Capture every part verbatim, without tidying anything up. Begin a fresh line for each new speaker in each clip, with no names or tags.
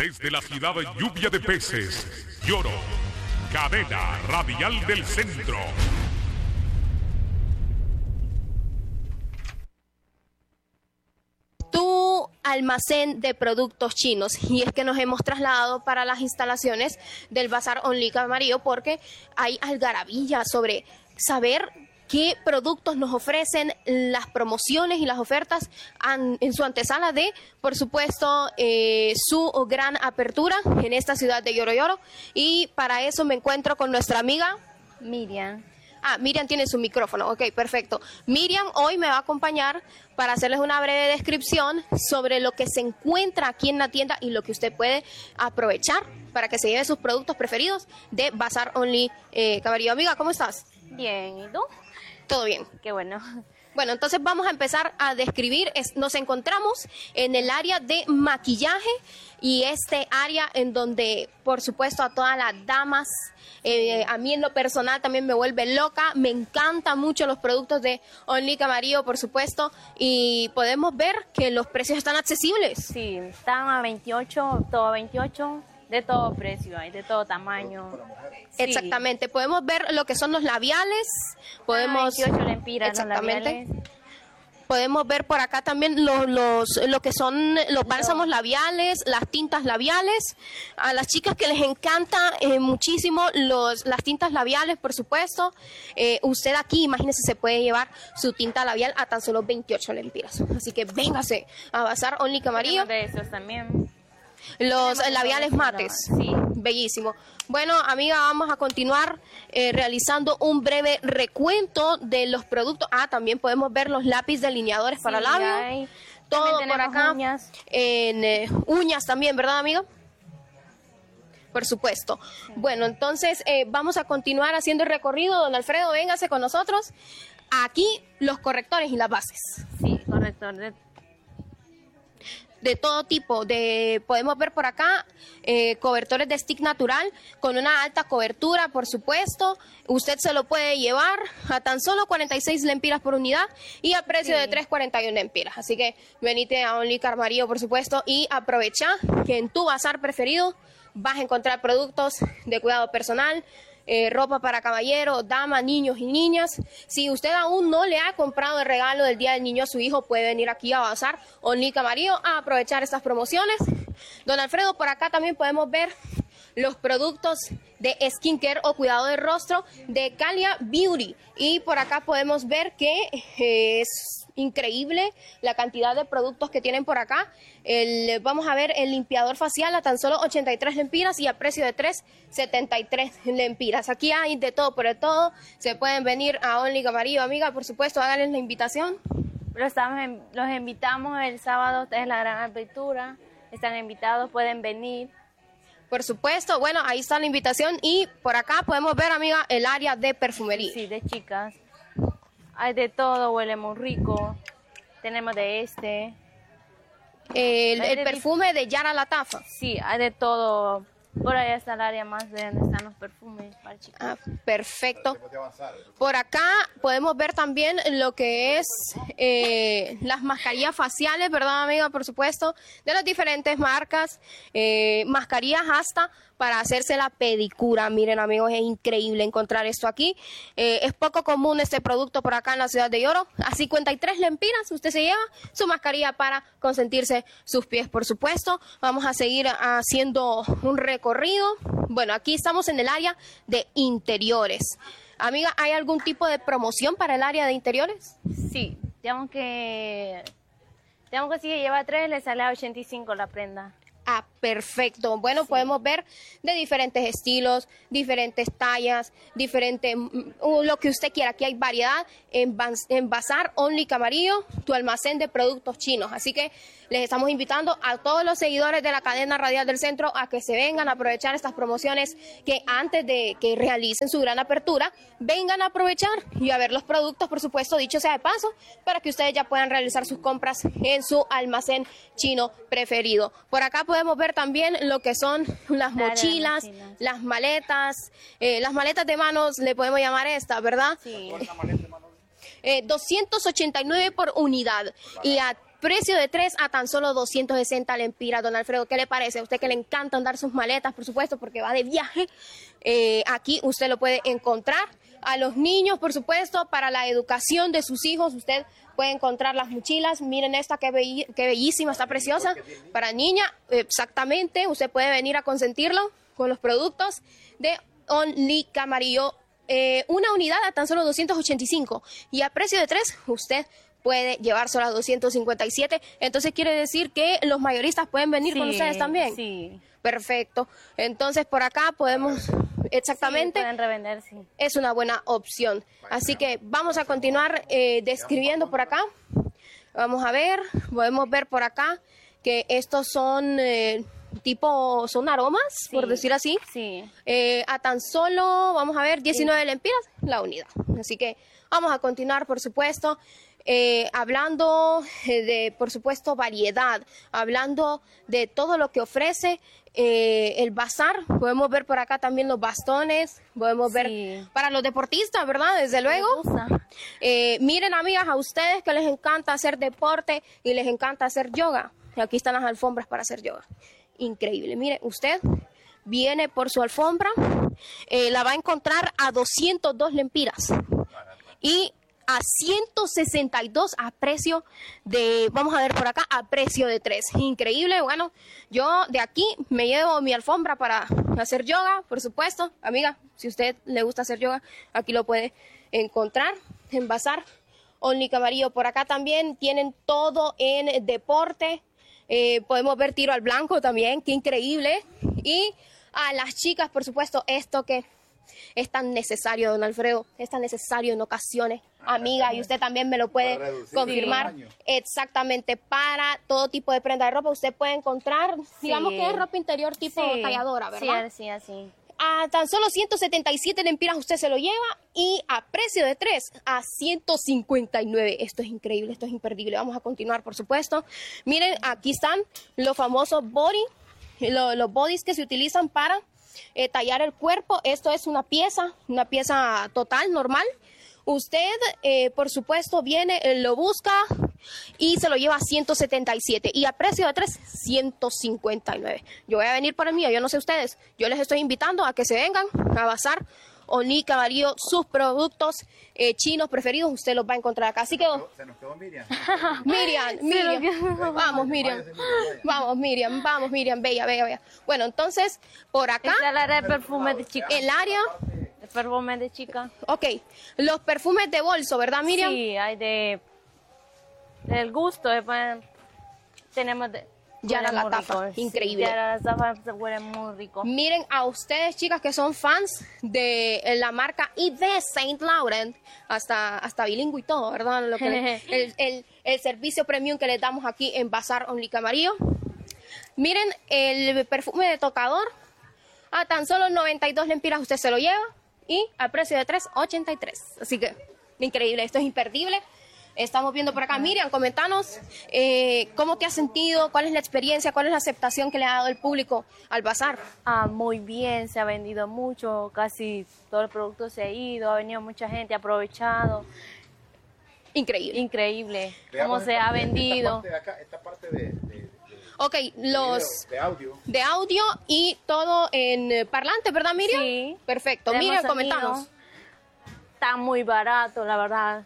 Desde la ciudad lluvia de peces, Yoro, cadena radial del centro.
Tu almacén de productos chinos, y es que nos hemos trasladado para las instalaciones del Bazar Only Camarillo porque hay algarabía sobre saber qué productos nos ofrecen, las promociones y las ofertas an, en su antesala de, por supuesto, eh, su gran apertura en esta ciudad de Yoro Yoro. Y para eso me encuentro con nuestra amiga
Miriam.
Ah, Miriam tiene su micrófono, ok, perfecto. Miriam hoy me va a acompañar para hacerles una breve descripción sobre lo que se encuentra aquí en la tienda y lo que usted puede aprovechar para que se lleve sus productos preferidos de Bazar Only eh, Camarillo. Amiga, ¿cómo estás?
Bien, ¿y tú?
Todo bien.
Qué bueno.
Bueno, entonces vamos a empezar a describir. Es, nos encontramos en el área de maquillaje y este área en donde, por supuesto, a todas las damas, eh, a mí en lo personal también me vuelve loca. Me encantan mucho los productos de Only Camarillo, por supuesto, y podemos ver que los precios están accesibles.
Sí, están a veintiocho, todo a veintiocho, de todo precio, hay de todo tamaño. Sí.
Exactamente, podemos ver lo que son los labiales, podemos...
Ah, veintiocho lempiras,
exactamente.
Los labiales.
Podemos ver por acá también los, los, lo que son los bálsamos labiales, las tintas labiales. A las chicas que les encanta eh, muchísimo los, las tintas labiales, por supuesto. Eh, usted aquí, imagínese, se puede llevar su tinta labial a tan solo veintiocho lempiras. Así que véngase a Bazar Only Camarillo.
De esos también.
Los labiales mates.
Sí.
Bellísimo. Bueno, amiga, vamos a continuar eh, realizando un breve recuento de los productos. Ah, también podemos ver los lápices delineadores para
Sí,
labios.
hay.
Todo por acá.
Uñas.
En eh, uñas también, ¿verdad, amiga? Por supuesto. Sí. Bueno, entonces eh, vamos a continuar haciendo el recorrido. Don Alfredo, véngase con nosotros. Aquí los correctores y las bases.
Sí, corrector. De...
de todo tipo, de podemos ver por acá eh, cobertores de stick natural con una alta cobertura, por supuesto. Usted se lo puede llevar a tan solo cuarenta y seis lempiras por unidad y a precio sí. de tres cuarenta y uno lempiras. Así que venite a Only Camarillo, por supuesto, y aprovecha que en tu bazar preferido vas a encontrar productos de cuidado personal, Eh, ropa para caballero, damas, niños y niñas. Si usted aún no le ha comprado el regalo del Día del Niño a su hijo, puede venir aquí a Bazar Only Camarillo a aprovechar estas promociones. Don Alfredo, por acá también podemos ver los productos de skincare o cuidado del rostro de Calia Beauty. Y por acá podemos ver que eh, es increíble la cantidad de productos que tienen por acá. El, vamos a ver el limpiador facial a tan solo ochenta y tres lempiras y a precio de tres setenta y tres lempiras. Aquí hay de todo por el todo. Se pueden venir a Only Camarillo, amiga, por supuesto, háganles la invitación.
Los, estamos, los invitamos el sábado, es la gran apertura. Están invitados, pueden venir.
Por supuesto, bueno, ahí está la invitación y por acá podemos ver, amiga, el área de perfumería.
Sí, de chicas. Hay de todo, huele muy rico. Tenemos de este.
El, el
de
perfume de Yara Latafa.
Sí, hay de todo. Por allá está el área más de donde están los perfumes para chicas.
Ah, perfecto. Por acá podemos ver también lo que es eh, las mascarillas faciales, ¿verdad, amiga? Por supuesto, de las diferentes marcas. Eh, mascarillas hasta para hacerse la pedicura. Miren, amigos, es increíble encontrar esto aquí. Eh, es poco común este producto por acá en la ciudad de Yoro. A cincuenta y tres lempiras usted se lleva su mascarilla para consentirse sus pies, por supuesto. Vamos a seguir haciendo un recorrido. Bueno, aquí estamos en el área de interiores. Amiga, ¿hay algún tipo de promoción para el área de interiores?
Sí, digamos que, digamos que si lleva tres, le sale a ochenta y cinco la prenda.
Ah, perfecto. Bueno, sí. Podemos ver de diferentes estilos, diferentes tallas, diferente, lo que usted quiera. Aquí hay variedad en, en Bazar Only Camarillo, tu almacén de productos chinos. Así que les estamos invitando a todos los seguidores de la cadena radial del centro a que se vengan a aprovechar estas promociones, que antes de que realicen su gran apertura, vengan a aprovechar y a ver los productos, por supuesto, dicho sea de paso, para que ustedes ya puedan realizar sus compras en su almacén chino preferido. Por acá podemos ver también lo que son las mochilas, mochilas. las maletas, eh, las maletas de manos, le podemos llamar esta, ¿verdad?
Sí.
Eh, doscientos ochenta y nueve por unidad y a precio de tres a tan solo doscientos sesenta lempiras, don Alfredo. ¿Qué le parece? A usted que le encanta andar sus maletas, por supuesto, porque va de viaje, eh, aquí usted lo puede encontrar. A los niños, por supuesto, para la educación de sus hijos, usted puede encontrar las mochilas. Miren esta, qué, be qué bellísima, está preciosa. Para niña, exactamente, usted puede venir a consentirlo con los productos de Only Camarillo. Eh, una unidad a tan solo doscientos ochenta y cinco y a precio de tres usted puede llevar solo a doscientos cincuenta y siete. Entonces quiere decir que los mayoristas pueden venir
Sí,
con ustedes también.
Sí.
Perfecto. Entonces por acá podemos exactamente.
Sí, pueden revender, sí.
Es una buena opción. Así que vamos a continuar eh, describiendo por acá. Vamos a ver, podemos ver por acá que estos son eh, tipo, son aromas,
Sí,
por decir así.
Sí.
Eh, a tan solo, vamos a ver, diecinueve lempiras la unidad. Así que vamos a continuar, por supuesto, eh, hablando de, por supuesto, variedad, hablando de todo lo que ofrece eh, el bazar. Podemos ver por acá también los bastones, podemos ver
Sí.
para los deportistas, ¿verdad? Desde luego.
Me gusta.
Eh, miren, amigas, a ustedes que les encanta hacer deporte y les encanta hacer yoga. Aquí están las alfombras para hacer yoga. Increíble. Mire, usted viene por su alfombra, eh, la va a encontrar a doscientos dos lempiras y a ciento sesenta y dos a precio de, vamos a ver por acá, a precio de tres. Increíble. Bueno, yo de aquí me llevo mi alfombra para hacer yoga, por supuesto. Amiga, si usted le gusta hacer yoga, aquí lo puede encontrar en Bazar Only Camarillo. Por acá también tienen todo en deporte. Eh, podemos ver tiro al blanco también, qué increíble. Y a las chicas, por supuesto, esto que es tan necesario, don Alfredo, es tan necesario en ocasiones, amiga, y usted también me lo puede confirmar. Exactamente, para todo tipo de prenda de ropa, usted puede encontrar, digamos
Sí.
que es ropa interior tipo
Sí.
talladora, ¿verdad?
Sí, así, así.
A tan solo ciento setenta y siete lempiras usted se lo lleva y a precio de tres a ciento cincuenta y nueve. Esto es increíble, esto es imperdible. Vamos a continuar, por supuesto. Miren, aquí están los famosos body, lo- los bodies que se utilizan para eh, tallar el cuerpo. Esto es una pieza, una pieza total, normal. Usted, eh, por supuesto, viene, eh, lo busca y se lo lleva a ciento setenta y siete y a precio de tres, ciento cincuenta y nueve. Yo voy a venir por el mío, yo no sé ustedes. Yo les estoy invitando a que se vengan a Bazar Only Camarillo, sus productos eh, chinos preferidos, usted los va a encontrar acá. Así que,
Se nos quedó Miriam.
Miriam, Miriam, vamos Miriam, vamos Miriam, vamos Miriam, bella, bella, bella. Bueno, entonces, por acá,
Esta es el área de perfume de chica.
el área,
El perfume de chica.
ok, los perfumes de bolso, ¿verdad Miriam?
Sí, hay de... Del gusto. después tenemos de...
Yara
huelen muy
Latafa,
rico, sí,
increíble.
Yara Latafa se huele muy rico.
Miren a ustedes, chicas, que son fans de la marca y de Saint Laurent, hasta, hasta bilingüe y todo, ¿verdad? Lo que le- el, el, el servicio premium que les damos aquí en Bazar Only Camarillo. Miren el perfume de tocador, a tan solo noventa y dos lempiras usted se lo lleva y al precio de tres, ochenta y tres. Así que, increíble, esto es imperdible. Estamos viendo por acá. Miriam, comentanos eh, cómo te has sentido, cuál es la experiencia, cuál es la aceptación que le ha dado el público al bazar.
Ah, muy bien, se ha vendido mucho, casi todo el producto se ha ido, ha venido mucha gente, ha aprovechado.
Increíble.
Increíble
Veamos
cómo se
esta-
ha vendido.
Esta parte de acá, esta parte de, de, de-
Ok, los
de audio.
de audio y todo en eh, parlante, ¿verdad, Miriam?
Sí.
Perfecto.
Tenemos
Miriam,
sonido.
comentanos.
Está muy barato, la verdad.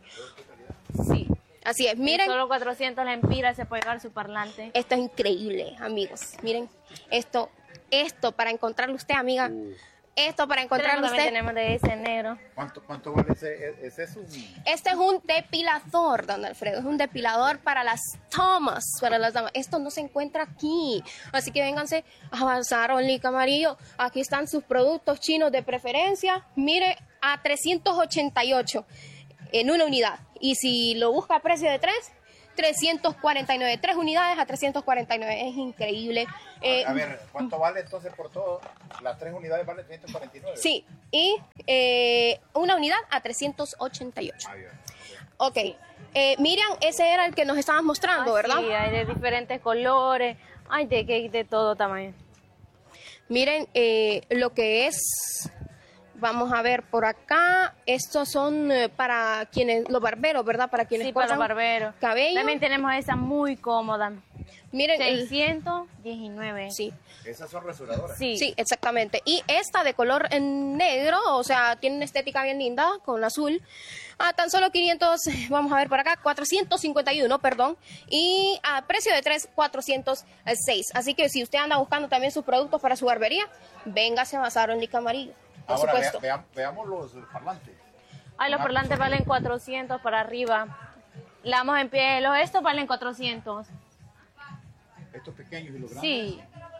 Sí.
Así es, miren.
Solo cuatrocientos lempiras se puede llevar su parlante.
Esto es increíble, amigos. Miren, esto, esto para encontrarlo usted, amiga. Esto para encontrarlo
Tenemos, también
usted.
tenemos de ese negro.
¿Cuánto, cuánto vale ese? ¿Ese es un...?
Este es un depilador, don Alfredo. Es un depilador para las tomas, para las damas. Esto no se encuentra aquí. Así que vénganse a Bazar Only Camarillo. Aquí están sus productos chinos de preferencia. Mire, a trescientos ochenta y ocho en una unidad. Y si lo busca a precio de tres, trescientos cuarenta y nueve. Tres unidades a trescientos cuarenta y nueve. Es increíble. Eh,
A ver, ¿cuánto vale entonces por todo? Las tres unidades valen trescientos cuarenta y nueve.
sí, y eh, una unidad a trescientos ochenta y ocho.
Ah, bien.
Ok. Eh, Miriam, ese era el que nos estabas mostrando,
Ah,
¿verdad?
Sí, hay de diferentes colores. Hay de, de, de todo tamaño.
Miren, eh, lo que es vamos a ver por acá. Estos son eh, para quienes, los barberos, ¿verdad? Para quienes
Sí, para los
cortan
barberos.
cabello.
También tenemos esa muy cómoda.
Miren, el-
seiscientos diecinueve.
sí.
Esas son rasuradoras.
Sí.
Sí, exactamente. Y esta de color en negro, o sea, tiene una estética bien linda con azul. A tan solo quinientos, vamos a ver por acá, cuatrocientos cincuenta y uno, perdón. Y a precio de tres, cuatrocientos seis. Así que si usted anda buscando también sus productos para su barbería, véngase a Bazar Ónica Amarillo, por
Ahora
supuesto.
vea- vea- veamos los parlantes.
Ay, los
Ajá.
parlantes valen cuatrocientos para arriba. La vamos en pie. Los estos valen cuatrocientos.
Estos pequeños y los grandes.
Sí.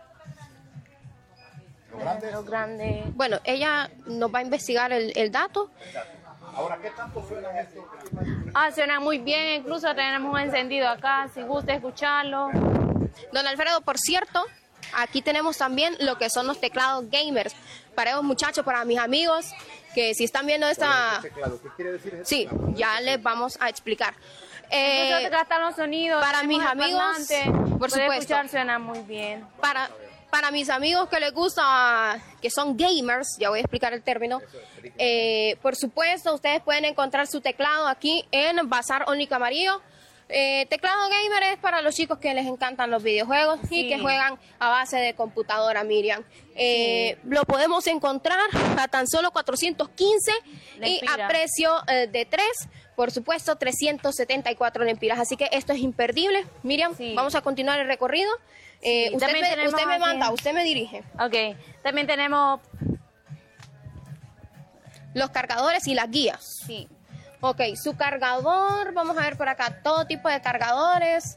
Los grandes.
Los grandes.
Bueno, ella nos va a investigar el, el dato.
Ahora, ¿qué tanto suenan estos?
Ah, suena muy bien. Incluso tenemos un encendido acá. Si gusta escucharlo.
Don Alfredo, por cierto, aquí tenemos también lo que son los teclados gamers. Para esos muchachos, para mis amigos, que si están viendo esta...
Este teclado, ¿qué quiere decir ese
Sí,
teclado?
ya les vamos a explicar.
Incluso
Eh,
acá están los sonidos.
para
tenemos
mis
el
amigos,
parlante.
por
Puede
supuesto.
escuchar, suena muy bien.
para, para mis amigos que les gusta, que son gamers, ya voy a explicar el término, eh, por supuesto, ustedes pueden encontrar su teclado aquí en Bazar Ónica Amarillo. Eh, teclado gamer es para los chicos que les encantan los videojuegos y
Sí.
que juegan a base de computadora, Miriam. Eh, Lo podemos encontrar a tan solo cuatrocientos quince y a
Lempiras.
precio eh, de tres, por supuesto, trescientos setenta y cuatro lempiras. Así que esto es imperdible. Miriam,
Sí.
vamos a continuar el recorrido. Eh,
Sí,
usted,
también
me,
tenemos
usted me
aquí-
manda, usted me dirige.
Ok. También tenemos.
Los cargadores y las guías.
Sí.
Ok, su cargador, vamos a ver por acá, todo tipo de cargadores,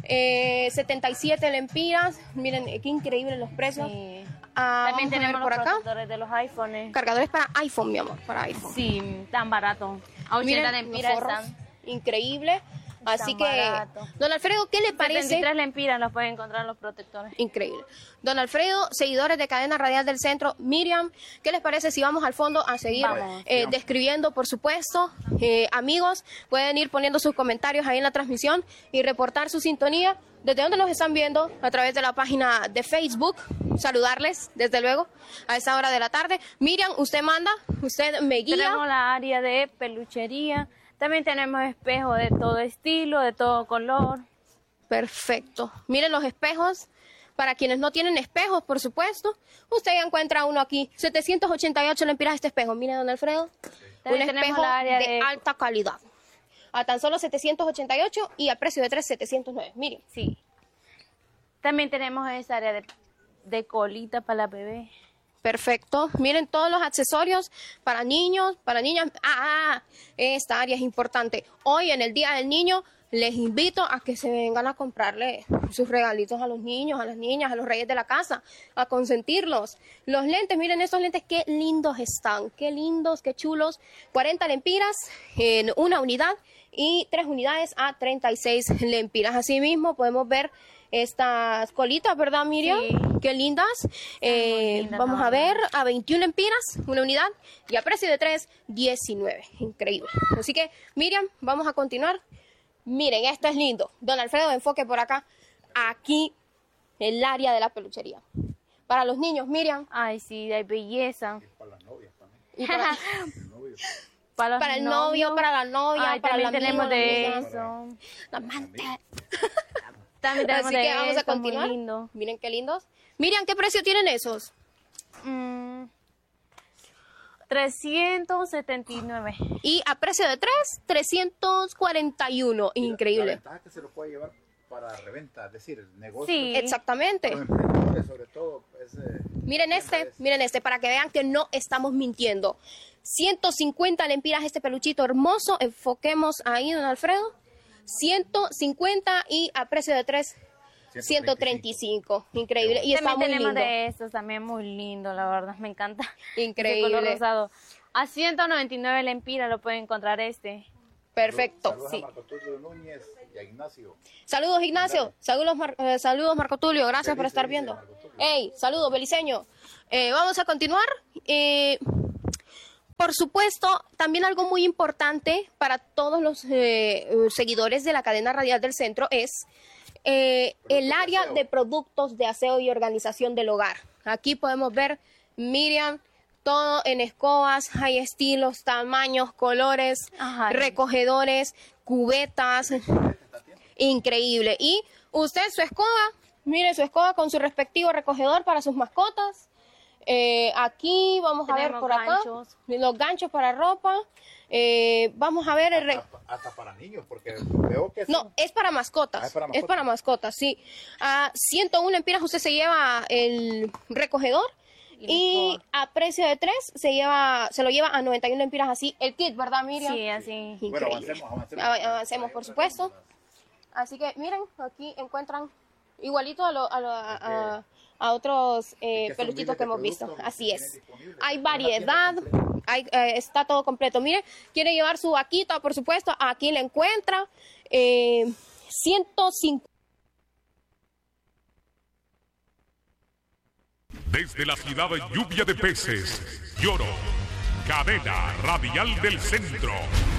eh, setenta y siete lempiras, miren eh, qué increíbles los precios.
Sí.
Ah,
También
vamos a ver
tenemos
por
los
acá,
protectores de los iPhones.
cargadores para iPhone, mi amor, para iPhone.
Sí, tan barato. A ochenta
Miren,
lempiras
los forros,
están.
increíble. Así
Tan
que,
barato.
don Alfredo, ¿qué le parece?
setenta y tres lempiras los pueden encontrar los protectores.
Increíble. Don Alfredo, seguidores de Cadena Radial del Centro, Miriam, ¿qué les parece si vamos al fondo a seguir
Vamos.
eh, describiendo, por supuesto? Eh, amigos, pueden ir poniendo sus comentarios ahí en la transmisión y reportar su sintonía. ¿Desde dónde nos están viendo? A través de la página de Facebook. Saludarles, desde luego, a esa hora de la tarde. Miriam, usted manda, usted me guía.
Tenemos la área de peluchería. También tenemos espejos de todo estilo, de todo color.
Perfecto. Miren los espejos. Para quienes no tienen espejos, por supuesto, usted ya encuentra uno aquí. setecientos ochenta y ocho lempiras este espejo. Mire, don Alfredo.
También
Un
tenemos
espejo
la área
de
de-
alta calidad. A tan solo setecientos ochenta y ocho y a precio de tres, setecientos nueve. Miren.
Sí. También tenemos esa área de, de colita para la bebé.
Perfecto. Miren todos los accesorios para niños, para niñas. Ah, esta área es importante. Hoy, en el Día del Niño, les invito a que se vengan a comprarle sus regalitos a los niños, a las niñas, a los reyes de la casa, a consentirlos. Los lentes, miren estos lentes, qué lindos están, qué lindos, qué chulos. cuarenta lempiras en una unidad y tres unidades a treinta y seis lempiras. Asimismo, podemos ver estas colitas, ¿verdad, Miriam?
Sí.
Qué lindas. Eh,
lindas,
vamos
la
a ver
verdad.
a veintiuna lempiras, una unidad, y a precio de tres, diecinueve. Increíble. Así que, Miriam, vamos a continuar. Miren, esto es lindo. Don Alfredo, enfoque por acá. Aquí, el área de la peluchería. Para los niños, Miriam.
Ay, sí, hay belleza.
Para las novias también.
Y para,
El novio.
Para, los
para el
novios.
novio, para la novia,
Ay,
para
también
el amigo,
tenemos
la
de
amiga.
eso.
la amante.
También tenemos
Así
de
que vamos a
esto, muy
continuar.
lindo.
Miren qué lindos. Miriam, ¿qué precio tienen esos?
Mm, trescientos setenta y nueve.
Y a precio de tres, trescientos cuarenta y uno.
La
Increíble.
ventaja es que se lo puede llevar para reventa, es decir, el negocio.
Sí.
Exactamente.
Los emprendedores, sobre todo, es, eh,
Miren este, miren este, para que vean que no estamos mintiendo. ciento cincuenta lempiras este peluchito hermoso. Enfoquemos ahí, don Alfredo. ciento cincuenta y a precio de tres, ciento treinta y cinco. Increíble. Y está
También
muy
tenemos
lindo.
de estos, también muy lindo, la verdad, me encanta.
Increíble.
Ese color rosado. A ciento noventa y nueve lempiras lo pueden encontrar este.
Perfecto.
Saludos
Sí.
a Marco Tulio Núñez y a Ignacio.
Saludos, Ignacio. Saludos, Mar- eh, saludos Marco Tulio. Gracias por
Feliz,
estar
feliz,
viendo.
Marco Tulio.
Hey, saludos, Beliceño. Eh, vamos a continuar. Eh, por supuesto, también algo muy importante para todos los eh, eh, seguidores de la cadena radial del centro es eh, el
de
área
aseo.
de productos de aseo y organización del hogar. Aquí podemos ver, Miriam, todo en escobas, hay estilos, tamaños, colores,
Ajá.
recogedores, cubetas, increíble. Y usted su escoba, mire su escoba con su respectivo recogedor para sus mascotas. Eh, aquí vamos a ver
Tenemos
por acá
ganchos.
los ganchos para ropa. Eh, vamos a ver el re-
Hasta, hasta para niños, porque veo que
no, es para mascotas.
Ah, es para
Es
mascotas.
para mascotas, sí. A ciento uno empiras usted se lleva el recogedor
Y
y
el
a precio de tres se lleva se lo lleva a noventa y uno empiras así el kit, ¿verdad, Miriam?
Sí, así.
Bueno,
Increíble.
avancemos, avancemos.
Av- Avancemos, por supuesto. Así que miren, aquí encuentran igualito a, lo- a, lo- a- a- a otros eh,
Es que son
peluchitos
miles
que
de
hemos visto.
productos
Así
que
es.
tienen disponibles.
Hay
Es una tienda
variedad,
completa.
hay, eh, está todo completo. Mire, quiere llevar su vaquita, por supuesto, aquí la encuentra. Eh, ciento cincuenta.
Desde la ciudad de Lluvia de Peces, Lloro, cadena radial del centro.